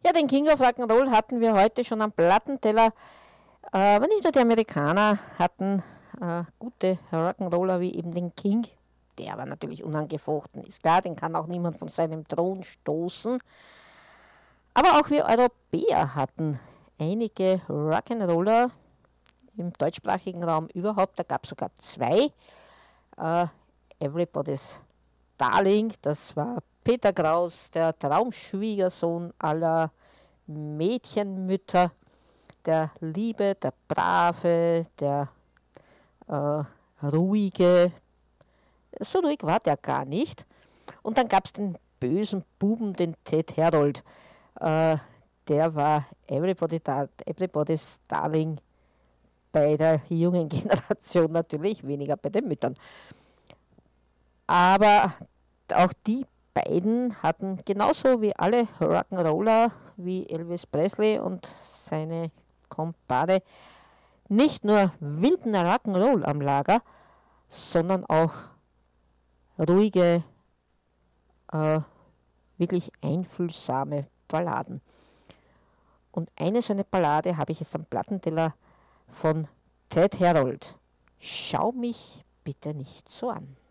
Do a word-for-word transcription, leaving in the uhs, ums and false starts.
Ja, den King of Rock'n'Roll hatten wir heute schon am Plattenteller. Äh, aber nicht nur die Amerikaner hatten äh, gute Rock'n'Roller wie eben den King. Der war natürlich unangefochten, ist klar, den kann auch niemand von seinem Thron stoßen. Aber auch wir Europäer hatten einige Rock'n'Roller im deutschsprachigen Raum überhaupt. Da gab es sogar zwei. Äh, Everybody's Darling, das war Peter Kraus, der Traumschwiegersohn aller Mädchenmütter, der Liebe, der Brave, der äh, Ruhige. So ruhig war der gar nicht. Und dann gab es den bösen Buben, den Ted Herold. Äh, der war Everybody da, Everybody's Darling bei der jungen Generation natürlich, weniger bei den Müttern. Aber auch die beiden hatten genauso wie alle Rock'n'Roller wie Elvis Presley und seine Kumpane nicht nur wilden Rock'n'Roll am Lager, sondern auch ruhige, äh, wirklich einfühlsame Balladen. Und eine so eine Ballade habe ich jetzt am Plattenteller von Ted Herold. Schau mich bitte nicht so an.